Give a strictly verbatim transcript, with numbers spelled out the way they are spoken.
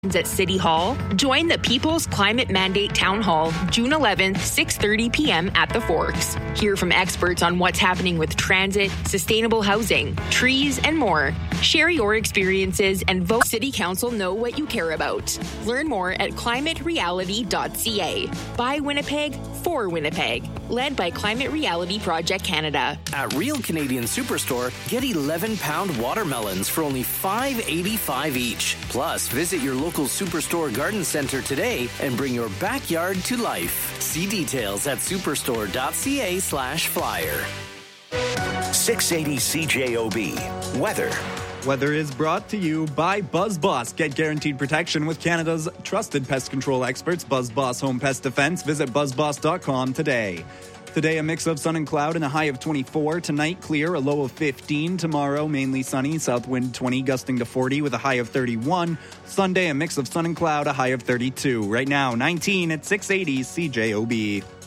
at City Hall? Join the People's Climate Mandate Town Hall, June eleventh, six thirty p.m. at the Forks. Hear from experts on what's happening with transit, sustainable housing, trees, and more. Share your experiences and vote. City Council know what you care about. Learn more at climate reality dot c a. By Winnipeg, for Winnipeg. Led by Climate Reality Project Canada. At Real Canadian Superstore, get eleven pound watermelons for only five dollars and eighty-five cents each. Plus, visit your local Superstore garden center today and bring your backyard to life. See details at superstore dot c a slash flyer. six eighty C J O B. Weather. Weather is brought to you by BuzzBoss. Get guaranteed protection with Canada's trusted pest control experts, BuzzBoss Home Pest Defense. Visit buzz boss dot com today. Today, a mix of sun and cloud and a high of twenty-four. Tonight, clear, a low of fifteen. Tomorrow, mainly sunny, south wind twenty, gusting to forty with a high of thirty-one. Sunday, a mix of sun and cloud, a high of thirty-two. Right now, nineteen at six eighty C J O B.